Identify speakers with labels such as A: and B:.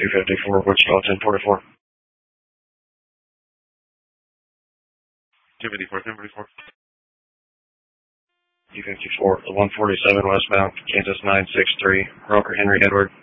A: 254, Wichita 1044.
B: 254, 1044.
A: 254, the 147 westbound, Kansas 963, Rocker Henry Edward.